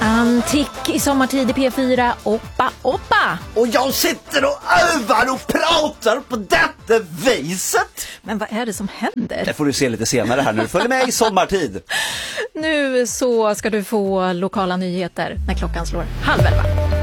Antik i sommartid i P4, oppa. Och jag sitter och övar och pratar på detta viset. Men vad är det som händer? Det får du se lite senare här nu. Följ med i sommartid. Nu så ska du få lokala nyheter när klockan slår 10:30.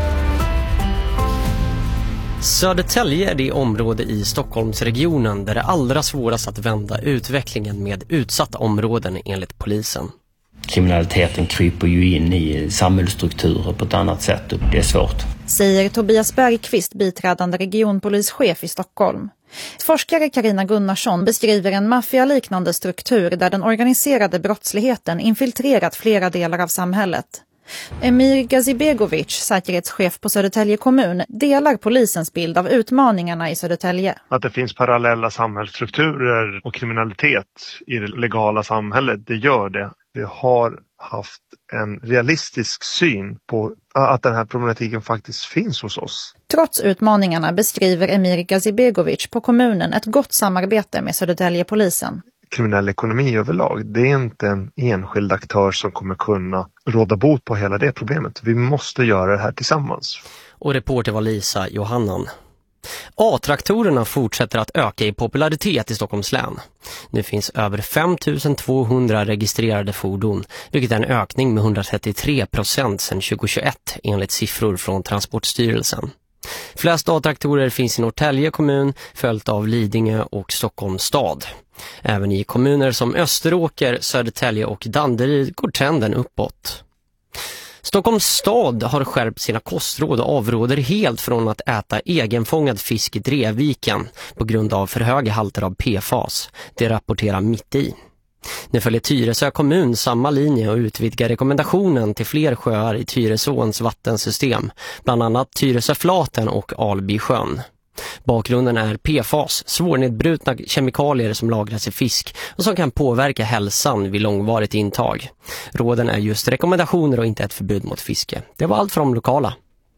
Södertälje är det område i Stockholmsregionen där det är allra svårast att vända utvecklingen med utsatta områden enligt polisen. Kriminaliteten kryper ju in i samhällsstrukturer på ett annat sätt och det är svårt. Säger Tobias Bergqvist, biträdande regionpolischef i Stockholm. Forskare Carina Gunnarsson beskriver en maffialiknande struktur där den organiserade brottsligheten infiltrerat flera delar av samhället. Emir Gazibegovic, säkerhetschef på Södertälje kommun, delar polisens bild av utmaningarna i Södertälje. Att det finns parallella samhällsstrukturer och kriminalitet i det legala samhället, det gör det. Vi har haft en realistisk syn på att den här problematiken faktiskt finns hos oss. Trots utmaningarna beskriver Emir Gazibegovic på kommunen ett gott samarbete med Södertäljepolisen. Kriminell ekonomi överlag, det är inte en enskild aktör som kommer kunna råda bot på hela det problemet. Vi måste göra det här tillsammans. Och reporter var Lisa Johannan. A-traktorerna fortsätter att öka i popularitet i Stockholms län. Nu finns över 5 200 registrerade fordon, vilket är en ökning med 133% sedan 2021 enligt siffror från Transportstyrelsen. Flest A-traktorer finns i Norrtälje kommun, följt av Lidingö och Stockholms stad. Även i kommuner som Österåker, Södertälje och Danderyd går trenden uppåt. Stockholms stad har skärpt sina kostråd och avråder helt från att äta egenfångad fisk i Drevviken på grund av för höga halter av PFAS. Det rapporterar Mitt i. Nu följer Tyresö kommun samma linje och utvidgar rekommendationen till fler sjöar i Tyresåns vattensystem, bland annat Tyresöflaten och Albysjön. Bakgrunden är PFAS, svårnedbrutna kemikalier som lagras i fisk och som kan påverka hälsan vid långvarigt intag. Råden är just rekommendationer och inte ett förbud mot fiske. Det var allt från lokala.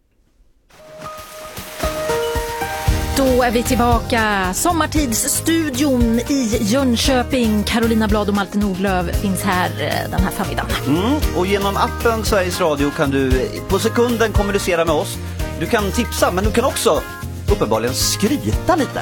Då är vi tillbaka. Sommartidsstudion i Jönköping. Carolina Blad och Malte Nordlöf finns här den här förmiddagen. Och genom appen Sveriges Radio kan du på sekunden kommunicera med oss. Du kan tipsa, men du kan också uppenbarligen skryta lite.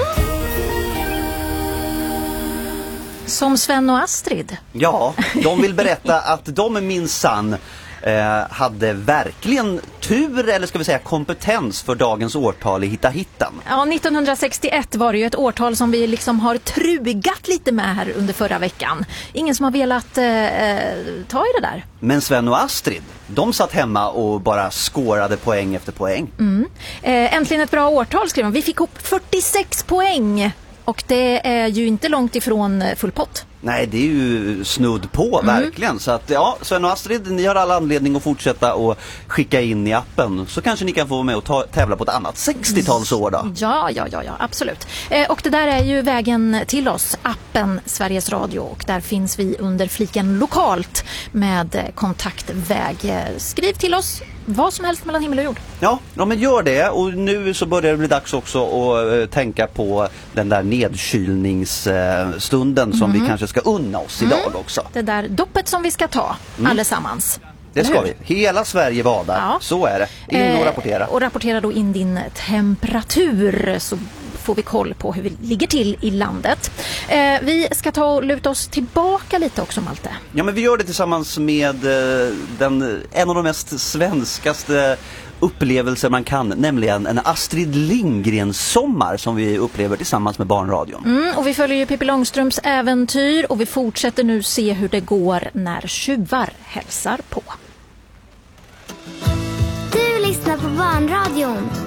Som Sven och Astrid. Ja, de vill berätta att de minsann hade verkligen tur, eller ska vi säga kompetens, för dagens årtal i Hitta Hittan. Ja, 1961 var det ju ett årtal som vi liksom har trugat lite med här under förra veckan. Ingen som har velat ta i det där. Men Sven och Astrid, de satt hemma och bara skårade poäng efter poäng. Äntligen ett bra årtal, skrev de. Vi fick upp 46 poäng. Och det är ju inte långt ifrån full pott. Nej, det är ju snudd på, verkligen. Så att, ja, Sven och Astrid, ni har alla anledning att fortsätta och skicka in i appen. Så kanske ni kan få vara med och tävla på ett annat 60-talsår då. Ja, absolut. Och det där är ju vägen till oss, appen Sveriges Radio. Och där finns vi under fliken lokalt med kontaktväg. Skriv till oss vad som helst mellan himmel och jord. Ja, men gör det. Och nu så börjar det bli dags också att tänka på den där nedkylningsstunden som vi kanske ska unna oss idag också. Det där doppet som vi ska ta allesammans. Det ska vi. Hela Sverige badar. Ja. Så är det. In och rapportera. Och rapportera då in din temperatur, så får vi koll på hur vi ligger till i landet. Vi ska ta och luta oss tillbaka lite också, Malte. Ja, men vi gör det tillsammans med en av de mest svenskaste upplevelser man kan, nämligen en Astrid Lindgren-sommar som vi upplever tillsammans med Barnradion. Och vi följer ju Pippi Långstrumps äventyr och vi fortsätter nu se hur det går när tjuvar hälsar på. Du lyssnar på Barnradion.